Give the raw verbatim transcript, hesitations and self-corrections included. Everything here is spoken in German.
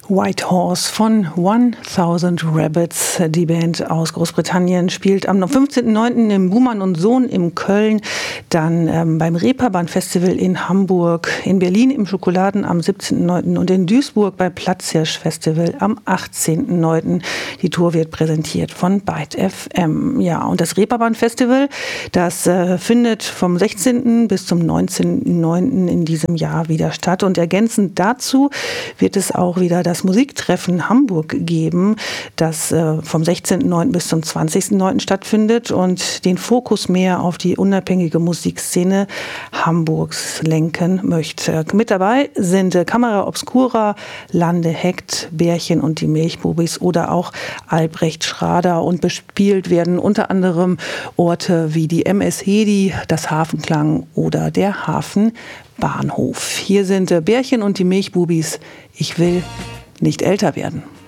White Horse von tausend Rabbits. Die Band aus Großbritannien spielt am fünfzehnten neunten im Buhmann und Sohn in Köln, dann ähm, beim Reeperbahn Festival in Hamburg, in Berlin im Schokoladen am siebzehnten neunten und in Duisburg beim Platzhirsch Festival am achtzehnten neunten Die Tour wird präsentiert von Byte F M. Ja, und das Reeperbahn Festival, das äh, findet vom sechzehnten bis zum neunzehnten neunten in diesem Jahr wieder statt. Und ergänzend dazu wird es auch wieder das Musiktreffen Hamburg geben, das äh, vom sechzehnten neunten bis zum zwanzigsten neunten stattfindet und den Fokus mehr auf die unabhängige Musikszene Hamburgs lenken möchte. Mit dabei sind äh, Camera Obscura, Lande Hekt, Bärchen und die Milchbubis oder auch Albrecht Schrader, und bespielt werden unter anderem Orte wie die M S Hedi, das Hafenklang oder der Hafenbahnhof. Hier sind äh, Bärchen und die Milchbubis. Ich will nicht älter werden.